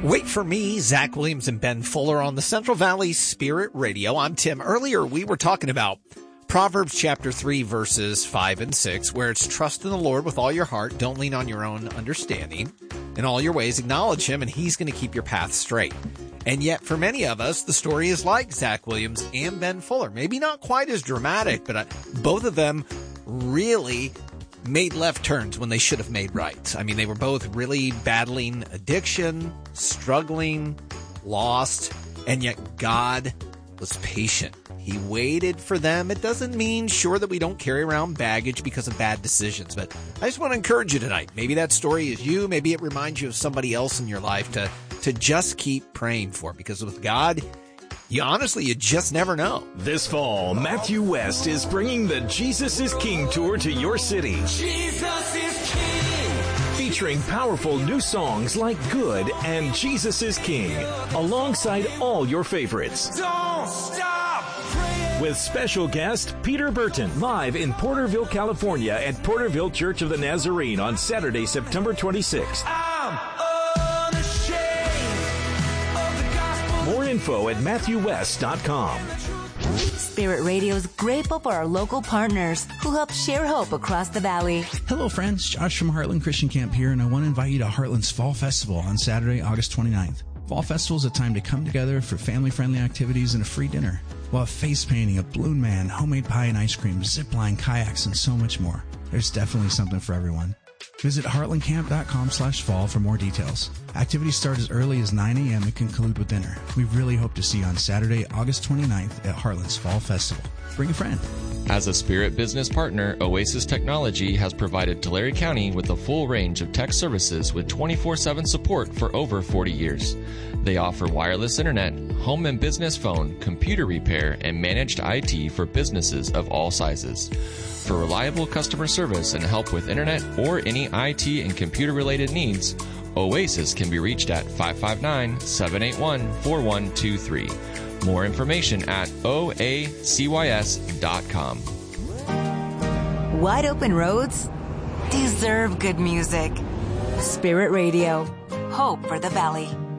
Wait for me, Zach Williams and Ben Fuller on the Central Valley Spirit Radio. I'm Tim. Earlier, we were talking about Proverbs chapter 3, verses 5 and 6, where it's trust in the Lord with all your heart. Don't lean on your own understanding. In all your ways, acknowledge him, and he's going to keep your path straight. And yet, for many of us, the story is like Zach Williams and Ben Fuller. Maybe not quite as dramatic, but both of them really made left turns when they should have made right. I mean, they were both really battling addiction, struggling, lost, and yet God was patient. He waited for them. It doesn't mean, sure, that we don't carry around baggage because of bad decisions, but I just want to encourage you tonight. Maybe that story is you. Maybe it reminds you of somebody else in your life to just keep praying for, because with God, you just never know. This fall, Matthew West is bringing the Jesus is King tour to your city. Jesus is King! Featuring powerful new songs like Good and Jesus is King, alongside all your favorites. Don't stop praying! With special guest Peter Burton, live in Porterville, California at Porterville Church of the Nazarene on Saturday, September 26th. More info at MatthewWest.com. Spirit Radio is grateful for our local partners who help share hope across the valley. Hello, friends. Josh from Heartland Christian Camp here, and I want to invite you to Heartland's Fall Festival on Saturday, August 29th. Fall Festival is a time to come together for family-friendly activities and a free dinner. We'll have face painting, a balloon man, homemade pie and ice cream, zip line, kayaks, and so much more. There's definitely something for everyone. Visit heartlandcamp.com/fall for more details. Activities start as early as 9 a.m. and conclude with dinner. We really hope to see you on Saturday, August 29th at Heartland's Fall Festival. Bring a friend. As a Spirit business partner, Oasis Technology has provided Tulare County with a full range of tech services with 24/7 support for over 40 years. They offer wireless internet, home and business phone, computer repair, and managed IT for businesses of all sizes. For reliable customer service and help with internet or any IT and computer-related needs, Oasis can be reached at 559-781-4123. More information at oacys.com. Wide open roads deserve good music. Spirit Radio. Hope for the Valley.